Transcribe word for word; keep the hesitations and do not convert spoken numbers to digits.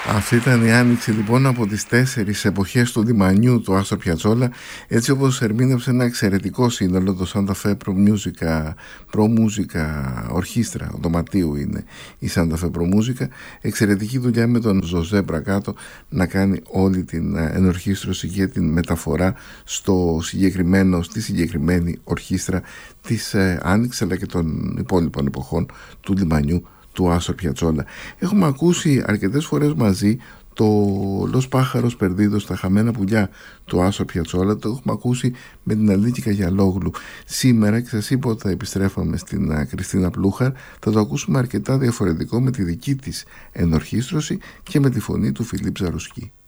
Αυτή ήταν η άνοιξη λοιπόν από τις τέσσερις εποχές του Ντιμανιού του Άστορ Πιατσόλα, έτσι όπως ερμήνευσε ένα εξαιρετικό σύνολο, το Santa Fe Pro Musica, Pro Musica Ορχήστρα, δωματίου είναι η Santa Fe Pro Musica. Εξαιρετική δουλειά με τον Ζωζέ Μπρακάτο να κάνει όλη την ενορχήστρωση και την μεταφορά στο συγκεκριμένο, στη συγκεκριμένη ορχήστρα της ε, άνοιξης αλλά και των υπόλοιπων εποχών του Ντιμανιού του Άστορ Πιατσόλα. Έχουμε ακούσει αρκετές φορές μαζί το Los Pájaros Perdidos, τα χαμένα πουλιά του Άστορ Πιατσόλα. Το έχουμε ακούσει με την Αλίκη Καγιαλόγλου σήμερα και σας είπα ότι θα επιστρέφαμε στην Κριστίνα Πλούχαρ. Θα το ακούσουμε αρκετά διαφορετικό με τη δική της ενορχήστρωση και με τη φωνή του Φιλίπ Ζαρουσκή.